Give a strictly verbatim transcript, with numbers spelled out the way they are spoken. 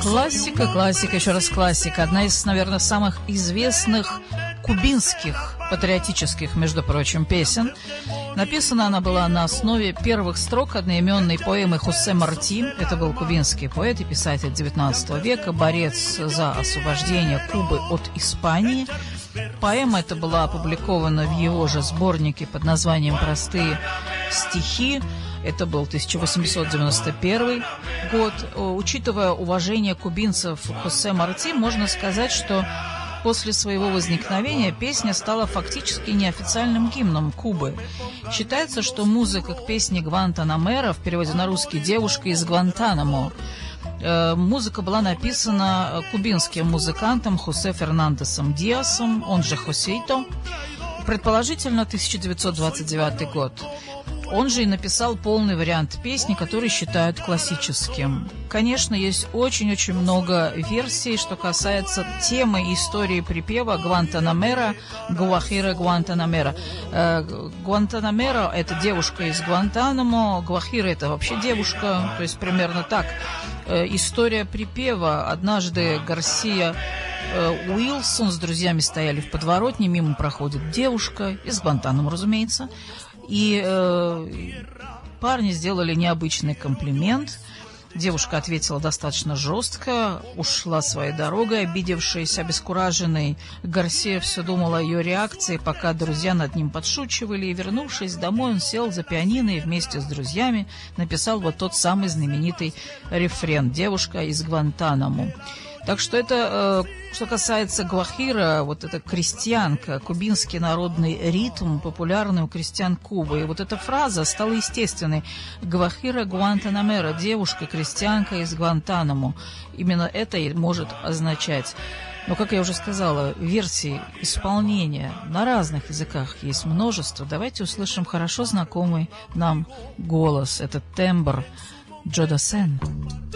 Классика, классика, еще раз классика. Одна из, наверное, самых известных кубинских патриотических, между прочим, песен. Написана она была на основе первых строк одноименной поэмы Хосе Марти. Это был кубинский поэт и писатель девятнадцатого века, борец за освобождение Кубы от Испании. Поэма эта была опубликована в его же сборнике под названием «Простые стихи». Это был тысяча восемьсот девяносто первый год. Учитывая уважение кубинцев к Хосе Марти, можно сказать, что после своего возникновения песня стала фактически неофициальным гимном Кубы. Считается, что музыка к песне «Гуантанамера», в переводе на русский «Девушка из Гуантанамо», э, музыка была написана кубинским музыкантом Хосе Фернандесом Диасом, он же Хосейто, предположительно тысяча девятьсот двадцать девятый год. Он же и написал полный вариант песни, который считают классическим. Конечно, есть очень-очень много версий, что касается темы и истории припева Гуантанамера, Гуахира Гуантанамера. Гуантанамера – это девушка из Гуантанамо, Гуахира – это вообще девушка, то есть примерно так. История припева. Однажды Гарсия Уилсон с друзьями стояли в подворотне, мимо проходит девушка, из Гуантанамо, разумеется, и э, парни сделали необычный комплимент. Девушка ответила достаточно жестко, ушла своей дорогой, обидевшись, обескураженной. Гарсия все думала о ее реакции, пока друзья над ним подшучивали, и, вернувшись домой, он сел за пианино и вместе с друзьями написал вот тот самый знаменитый рефрен «Девушка из Гуантанамо». Так что это, э, что касается гуахира, вот эта крестьянка, кубинский народный ритм, популярный у крестьян Кубы. И вот эта фраза стала естественной. Гуахира Гуантанамера, девушка, крестьянка из Гуантанамо. Именно это и может означать. Но, как я уже сказала, версий исполнения на разных языках есть множество. Давайте услышим хорошо знакомый нам голос. Это тембр Джо Дассен.